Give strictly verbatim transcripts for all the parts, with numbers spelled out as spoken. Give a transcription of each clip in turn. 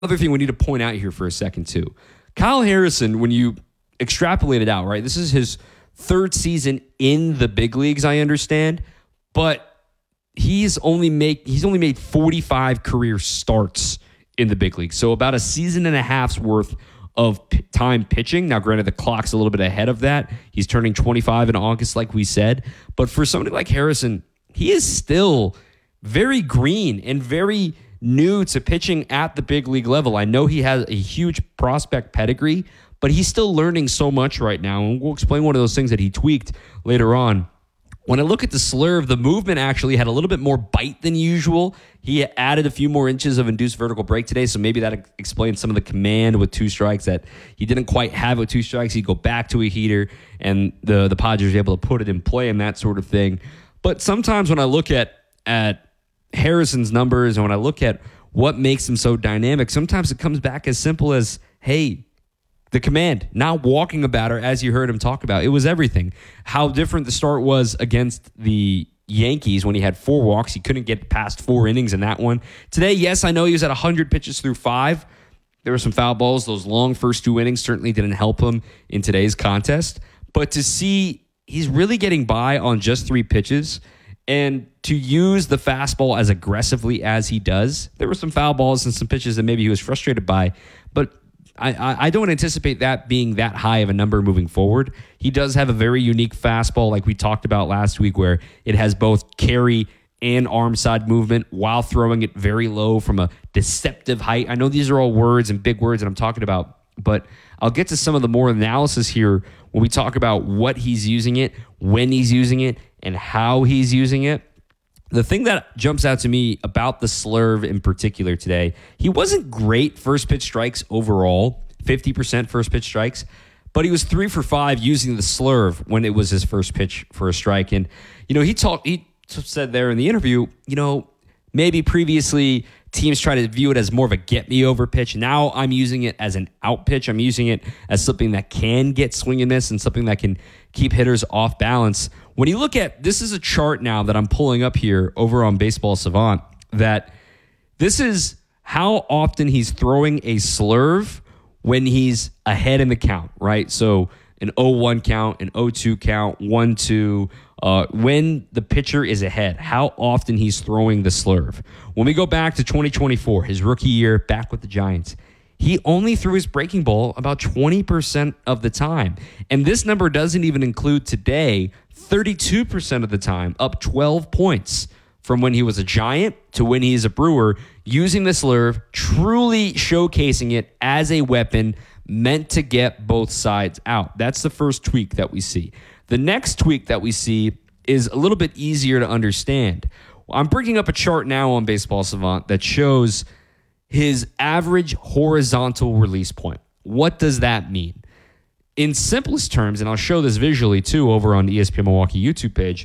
Other thing we need to point out here for a second, too. Kyle Harrison, when you extrapolate it out, right, this is his third season in the big leagues, I understand, but he's only make he's only made forty-five career starts in the big leagues. So about a season and a half's worth of p- time pitching. Now, granted, the clock's a little bit ahead of that. He's turning twenty-five in August, like we said. But for somebody like Harrison, he is still very green and very new to pitching at the big league level. I know he has a huge prospect pedigree, but he's still learning so much right now. And we'll explain one of those things that he tweaked later on. When I look at the slurve, the movement actually had a little bit more bite than usual. He added a few more inches of induced vertical break today, so maybe that explains some of the command with two strikes that he didn't quite have with two strikes. He'd go back to a heater, and the, the Padres were able to put it in play and that sort of thing. But sometimes when I look at, at Harrison's numbers and when I look at what makes him so dynamic, sometimes it comes back as simple as, hey, the command, not walking a batter, as you heard him talk about. It was everything. How different the start was against the Yankees when he had four walks. He couldn't get past four innings in that one. Today, yes, I know he was at one hundred pitches through five. There were some foul balls. Those long first two innings certainly didn't help him in today's contest. But to see he's really getting by on just three pitches and to use the fastball as aggressively as he does, there were some foul balls and some pitches that maybe he was frustrated by. But I, I don't anticipate that being that high of a number moving forward. He does have a very unique fastball like we talked about last week where it has both carry and arm side movement while throwing it very low from a deceptive height. I know these are all words and big words that I'm talking about, but I'll get to some of the more analysis here when we talk about what he's using it, when he's using it, and how he's using it. The thing that jumps out to me about the slurve in particular today, he wasn't great first pitch strikes overall, fifty percent first pitch strikes, but he was three for five using the slurve when it was his first pitch for a strike. And, you know, he talked, he said there in the interview, you know, maybe previously teams try to view it as more of a get me over pitch. Now I'm using it as an out pitch. I'm using it as something that can get swing and miss and something that can keep hitters off balance. When you look at, this is a chart now that I'm pulling up here over on Baseball Savant, that this is how often he's throwing a slurve when he's ahead in the count, right? So an oh one count, an oh two count, one two, uh, when the pitcher is ahead, how often he's throwing the slurve. When we go back to twenty twenty-four, his rookie year, back with the Giants, he only threw his breaking ball about twenty percent of the time. And this number doesn't even include today, thirty-two percent of the time, up twelve points from when he was a Giant to when he's a Brewer, using the slurve, truly showcasing it as a weapon meant to get both sides out. That's the first tweak that we see. The next tweak that we see is a little bit easier to understand. I'm bringing up a chart now on Baseball Savant that shows his average horizontal release point. What does that mean? In simplest terms, and I'll show this visually too over on the E S P N Milwaukee YouTube page,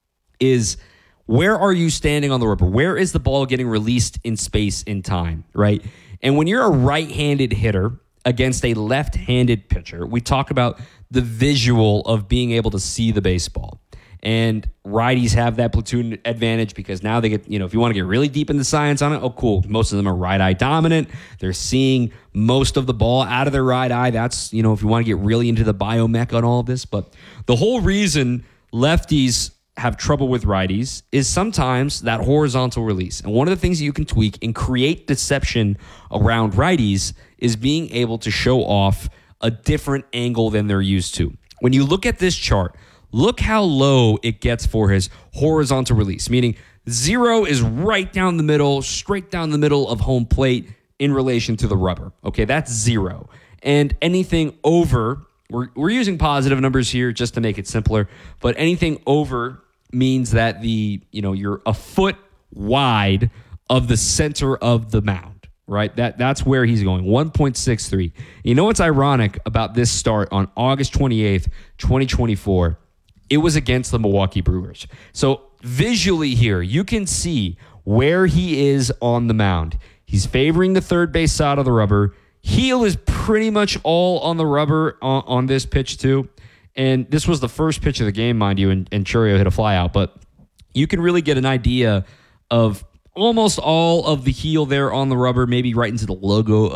is where are you standing on the rubber? Where is the ball getting released in space in time, right? And when you're a right-handed hitter against a left-handed pitcher, we talk about the visual of being able to see the baseball. And righties have that platoon advantage because now they get, you know, if you want to get really deep into science on it, oh, cool. Most of them are right eye dominant. They're seeing most of the ball out of their right eye. That's, you know, if you want to get really into the biomech on all of this. But the whole reason lefties have trouble with righties is sometimes that horizontal release. And one of the things that you can tweak and create deception around righties is being able to show off a different angle than they're used to. When you look at this chart, look how low it gets for his horizontal release, meaning zero is right down the middle, straight down the middle of home plate in relation to the rubber. Okay, that's zero. And anything over, we're, we're using positive numbers here just to make it simpler, but anything over means that the, you know, you're a foot wide of the center of the mound, right? That That's where he's going, one point six three. You know what's ironic about this start on August twenty-eighth, twenty twenty-four? It was against the Milwaukee Brewers. So visually here, you can see where he is on the mound. He's favoring the third base side of the rubber. Heel is pretty much all on the rubber on, on this pitch too. And this was the first pitch of the game, mind you, and, and Chourio hit a fly out. But you can really get an idea of almost all of the heel there on the rubber, maybe right into the logo